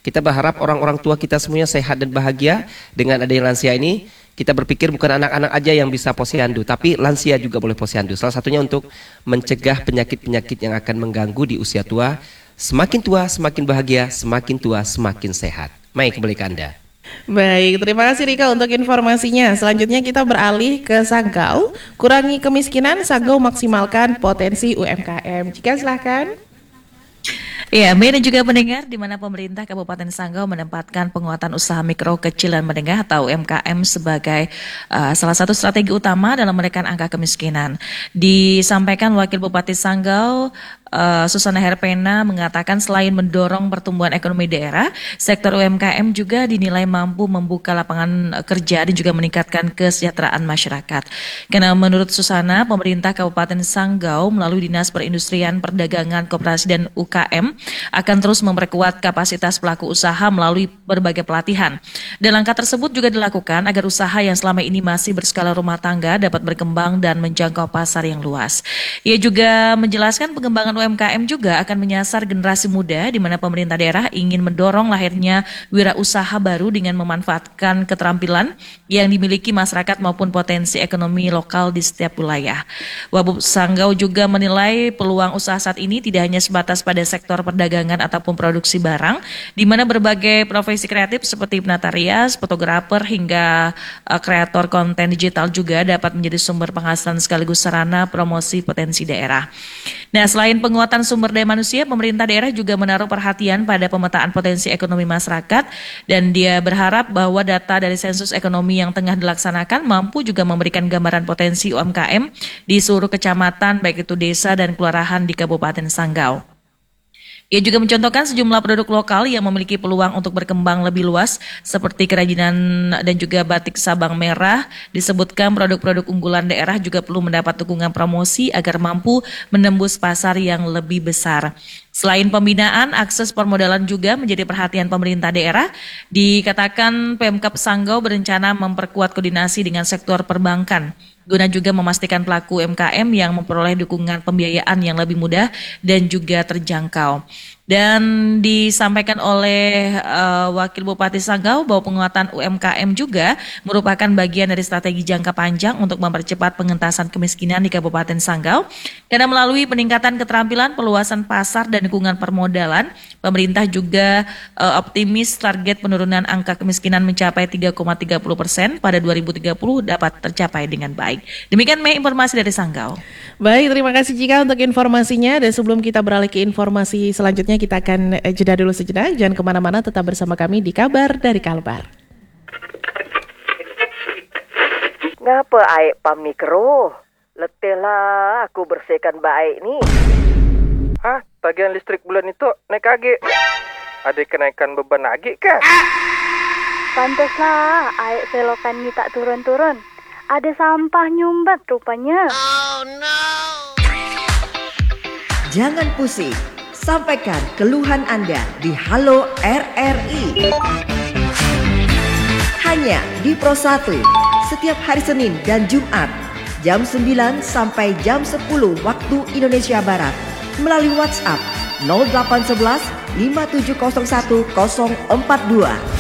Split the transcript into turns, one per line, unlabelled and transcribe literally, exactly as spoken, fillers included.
Kita berharap orang-orang tua kita semuanya sehat dan bahagia. Dengan adanya lansia ini, kita berpikir bukan anak-anak aja yang bisa posyandu, tapi lansia juga boleh posyandu. Salah satunya untuk mencegah penyakit-penyakit yang akan mengganggu di usia tua. Semakin tua semakin bahagia, semakin tua semakin sehat. Mari kembali ke Anda.
Baik, terima kasih Rika untuk informasinya. Selanjutnya kita beralih ke Sanggau. Kurangi kemiskinan, Sanggau maksimalkan potensi U M K M. Jika silahkan.
Ya, Mei dan juga pendengar, di mana pemerintah Kabupaten Sanggau menempatkan penguatan usaha mikro, kecil, dan menengah atau U M K M sebagai uh, salah satu strategi utama dalam menekan angka kemiskinan. Disampaikan Wakil Bupati Sanggau, Uh, Susana Herpena mengatakan selain mendorong pertumbuhan ekonomi daerah, sektor U M K M juga dinilai mampu membuka lapangan kerja dan juga meningkatkan kesejahteraan masyarakat. Karena menurut Susana, pemerintah Kabupaten Sanggau melalui Dinas Perindustrian, Perdagangan, Koperasi dan U K M akan terus memperkuat kapasitas pelaku usaha melalui berbagai pelatihan. Dan langkah tersebut juga dilakukan agar usaha yang selama ini masih berskala rumah tangga dapat berkembang dan menjangkau pasar yang luas. Ia juga menjelaskan pengembangan U M K M juga akan menyasar generasi muda, di mana pemerintah daerah ingin mendorong lahirnya wirausaha baru dengan memanfaatkan keterampilan yang dimiliki masyarakat maupun potensi ekonomi lokal di setiap wilayah. Wabub Sanggau juga menilai peluang usaha saat ini tidak hanya sebatas pada sektor perdagangan ataupun produksi barang, di mana berbagai profesi kreatif seperti penata rias, fotografer hingga uh, kreator konten digital juga dapat menjadi sumber penghasilan sekaligus sarana promosi potensi daerah. Nah, selain penguatan sumber daya manusia, pemerintah daerah juga menaruh perhatian pada pemetaan potensi ekonomi masyarakat, dan dia berharap bahwa data dari sensus ekonomi yang tengah dilaksanakan mampu juga memberikan gambaran potensi U M K M di seluruh kecamatan, baik itu desa dan kelurahan di Kabupaten Sanggau. Ia juga mencontohkan sejumlah produk lokal yang memiliki peluang untuk berkembang lebih luas seperti kerajinan dan juga batik Sabang Merah. Disebutkan produk-produk unggulan daerah juga perlu mendapat dukungan promosi agar mampu menembus pasar yang lebih besar. Selain pembinaan, akses permodalan juga menjadi perhatian pemerintah daerah. Dikatakan Pemkab Sanggau berencana memperkuat koordinasi dengan sektor perbankan guna juga memastikan pelaku U M K M yang memperoleh dukungan pembiayaan yang lebih mudah dan juga terjangkau. Dan disampaikan oleh uh, Wakil Bupati Sanggau bahwa penguatan U M K M juga merupakan bagian dari strategi jangka panjang untuk mempercepat pengentasan kemiskinan di Kabupaten Sanggau. Karena melalui peningkatan keterampilan, perluasan pasar dan dukungan permodalan, pemerintah juga uh, optimis target penurunan angka kemiskinan mencapai tiga koma tiga puluh persen pada dua ribu tiga puluh dapat tercapai dengan baik. Demikian Mei informasi dari Sanggau.
Baik, terima kasih Cika untuk informasinya. Dan sebelum kita beralih ke informasi selanjutnya, kita akan jeda dulu sejenak. Jangan kemana-mana, tetap bersama kami di Kabar dari Kalbar.
Ngapa aik pamikro? Letihlah aku bersihkan baik nih.
Hah? Tagihan listrik bulan itu naik lagi. Ada kenaikan beban lagi kah?
Pantaslah aik selokan ni tak turun-turun. Ada sampah nyumbat rupanya.
Oh no.
Jangan pusing. Sampaikan keluhan Anda di Halo R R I. Hanya di Pro satu, setiap hari Senin dan Jumat, jam sembilan sampai jam sepuluh waktu Indonesia Barat, melalui WhatsApp nol delapan satu satu lima tujuh nol satu nol empat dua.